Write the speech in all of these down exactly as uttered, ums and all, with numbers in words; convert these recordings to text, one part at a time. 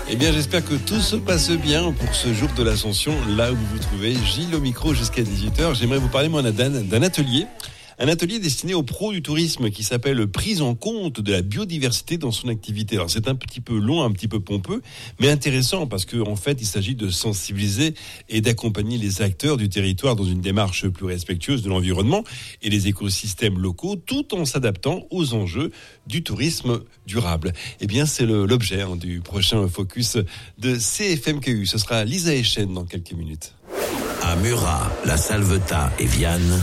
Eh bien, j'espère que tout se passe bien pour ce jour de l'Ascension, là où vous vous trouvez. Gilles au micro jusqu'à dix-huit heures. J'aimerais vous parler, moi, d'un, d'un atelier. Un atelier destiné aux pros du tourisme qui s'appelle « Prise en compte de la biodiversité dans son activité ». Alors, c'est un petit peu long, un petit peu pompeux, mais intéressant parce qu'en en fait, il s'agit de sensibiliser et d'accompagner les acteurs du territoire dans une démarche plus respectueuse de l'environnement et des écosystèmes locaux, tout en s'adaptant aux enjeux du tourisme durable. Eh bien, c'est le, l'objet hein, du prochain focus de C F M Q U. Ce sera Lisa Echen dans quelques minutes. À Murat, La Salvetat et Vianne,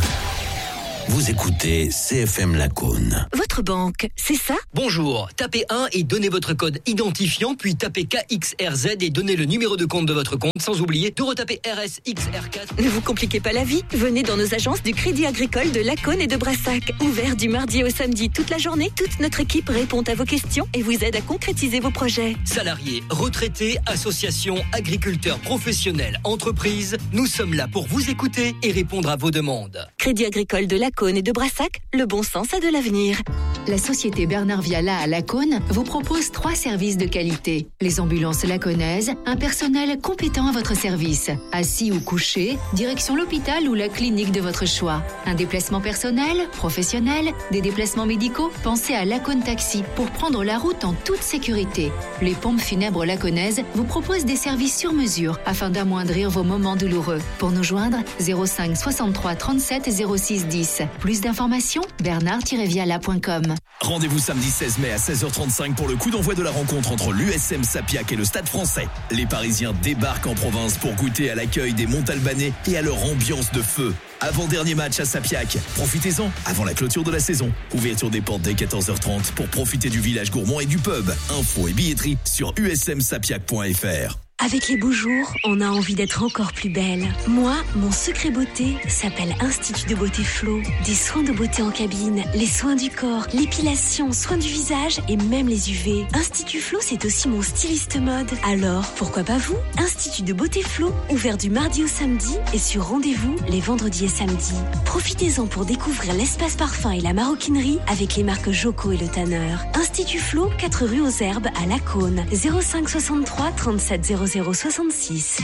vous écoutez C F M Lacaune. Votre banque, c'est ça ? Bonjour, tapez un et donnez votre code identifiant, puis tapez K X R Z et donnez le numéro de compte de votre compte, sans oublier de retaper R S X R quatre. Ne vous compliquez pas la vie, venez dans nos agences du Crédit Agricole de Lacaune et de Brassac. Ouvert du mardi au samedi toute la journée, toute notre équipe répond à vos questions et vous aide à concrétiser vos projets. Salariés, retraités, associations, agriculteurs, professionnels, entreprises, nous sommes là pour vous écouter et répondre à vos demandes. Crédit Agricole de Lacaune et de Brassac, le bon sens a de l'avenir. La société Bernard Viala à Lacaune vous propose trois services de qualité. Les ambulances lacaunaises, un personnel compétent à votre service. Assis ou couché, direction l'hôpital ou la clinique de votre choix. Un déplacement personnel, professionnel, des déplacements médicaux, pensez à Lacaune Taxi pour prendre la route en toute sécurité. Les pompes funèbres lacaunaises vous proposent des services sur mesure afin d'amoindrir vos moments douloureux. Pour nous joindre, zéro cinq soixante-trois trente-sept zéro six dix. Plus d'informations, bernard tiret viala point com. Rendez-vous samedi seize mai à seize heures trente-cinq pour le coup d'envoi de la rencontre entre l'U S M Sapiac et le Stade Français. Les Parisiens débarquent en province pour goûter à l'accueil des Montalbanais et à leur ambiance de feu. Avant-dernier match à Sapiac. Profitez-en avant la clôture de la saison. Ouverture des portes dès quatorze heures trente pour profiter du village gourmand et du pub. Infos et billetterie sur u s m sapiac point f r. Avec les beaux jours, on a envie d'être encore plus belle. Moi, mon secret beauté s'appelle Institut de Beauté Flo. Des soins de beauté en cabine, les soins du corps, l'épilation, soins du visage et même les U V. Institut Flo, c'est aussi mon styliste mode. Alors, pourquoi pas vous ? Institut de Beauté Flo, ouvert du mardi au samedi et sur rendez-vous les vendredis et samedis. Profitez-en pour découvrir l'espace parfum et la maroquinerie avec les marques Joko et Le Tanneur. Institut Flo, quatre rue aux Herbes à Lacaune. zéro cinq soixante-trois trente-sept zéro zéro soixante-six.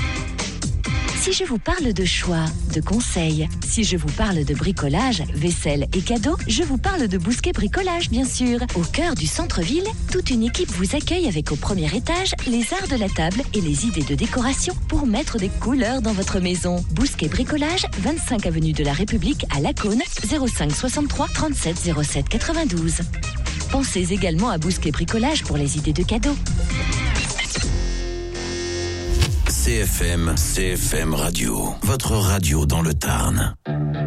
Si je vous parle de choix, de conseils, si je vous parle de bricolage, vaisselle et cadeaux, je vous parle de Bousquet Bricolage, bien sûr. Au cœur du centre-ville, toute une équipe vous accueille avec au premier étage les arts de la table et les idées de décoration pour mettre des couleurs dans votre maison. Bousquet Bricolage, vingt-cinq avenue de la République à Lacaune, zéro cinq soixante-trois trente-sept zéro sept quatre-vingt-douze. Pensez également à Bousquet Bricolage pour les idées de cadeaux. C F M, C F M Radio, votre radio dans le Tarn.